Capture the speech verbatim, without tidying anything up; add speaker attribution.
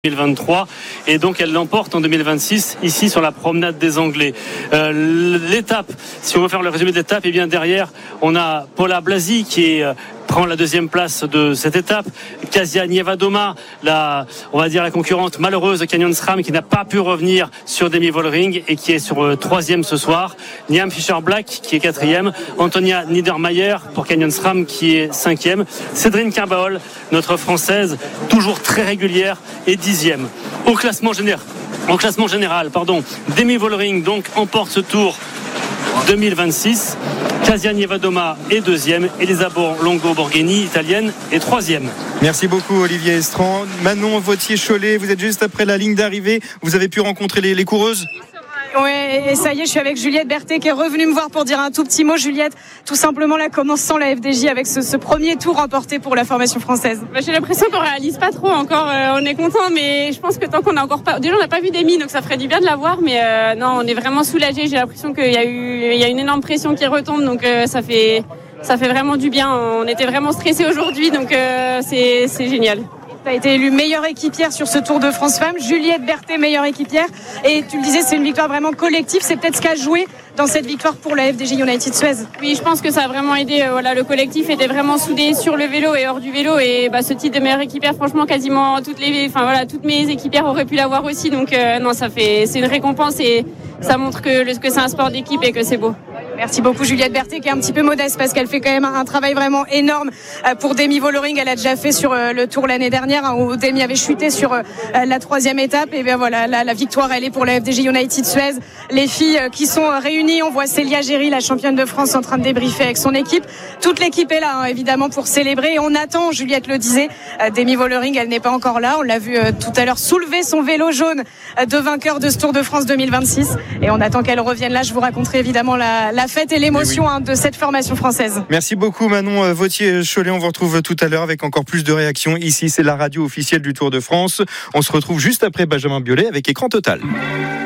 Speaker 1: deux mille vingt-trois et donc elle l'emporte en deux mille vingt-six ici sur la promenade des Anglais. Euh, l'étape, si on veut faire le résumé de l'étape, et bien derrière on a Paula Blasi qui est euh, prend la deuxième place de cette étape. Kasia Nievadoma, la, on va dire la concurrente malheureuse de Canyon SRAM, qui n'a pas pu revenir sur Demi-Vollering et qui est sur euh, troisième ce soir. Liam Fischer-Black qui est quatrième. Antonia Niedermayer pour Canyon SRAM qui est cinquième. Cédrine Carbaol, notre française, toujours très régulière, est dixième. Au classement général, au classement général, pardon, Demi-Vollering donc emporte ce tour deux mille vingt-six. Kasia Nievadoma est deuxième, Elisa Longo Borghini, italienne, est troisième.
Speaker 2: Merci beaucoup Olivier Estran. Manon Vautier-Cholet, vous êtes juste après la ligne d'arrivée. Vous avez pu rencontrer les, les coureuses ?
Speaker 3: Ouais, et ça y est, je suis avec Juliette Berthet qui est revenue me voir pour dire un tout petit mot. Juliette, tout simplement, là, comment sent la F D J avec ce, ce premier tour remporté pour la formation française?
Speaker 4: Bah, j'ai l'impression qu'on réalise pas trop encore. Euh, on est content, mais je pense que tant qu'on a encore pas, déjà on n'a pas vu d'Emi, donc ça ferait du bien de la voir. Mais euh, non, on est vraiment soulagés. J'ai l'impression qu'il y a eu, il y a une énorme pression qui retombe, donc euh, ça fait, ça fait vraiment du bien. On était vraiment stressés aujourd'hui, donc euh, c'est, c'est génial.
Speaker 3: Tu as été élue meilleure équipière sur ce Tour de France Femmes. Juliette Berthet, meilleure équipière. Et tu le disais, c'est une victoire vraiment collective. C'est peut-être ce qu'a joué dans cette victoire pour la F D J United Suez.
Speaker 4: Oui, je pense que ça a vraiment aidé. Voilà, le collectif était vraiment soudé sur le vélo et hors du vélo. Et bah, ce titre de meilleure équipière, franchement, quasiment toutes les, enfin voilà, toutes mes équipières auraient pu l'avoir aussi. Donc euh, non, ça fait, c'est une récompense et ça montre que, le, que c'est un sport d'équipe et que c'est beau.
Speaker 3: Merci beaucoup Juliette Berthet qui est un petit peu modeste parce qu'elle fait quand même un travail vraiment énorme pour Demi-Vollering. Elle a déjà fait sur le Tour l'année dernière où Demi avait chuté sur la troisième étape. Et bien voilà, la, la victoire elle est pour la F D J United Suez. Les filles qui sont réunies, on voit Célia Géry, la championne de France, en train de débriefer avec son équipe. Toute l'équipe est là hein, évidemment pour célébrer et on attend, Juliette le disait, Demi-Vollering elle n'est pas encore là. On l'a vu tout à l'heure soulever son vélo jaune de vainqueur de ce Tour de France deux mille vingt-six et on attend qu'elle revienne là. Je vous raconterai évidemment la, la fête et l'émotion oui. hein, de cette formation française.
Speaker 2: Merci beaucoup Manon Vautier-Cholet. On vous retrouve tout à l'heure avec encore plus de réactions. Ici, c'est la radio officielle du Tour de France. On se retrouve juste après Benjamin Biolay avec Écran Total.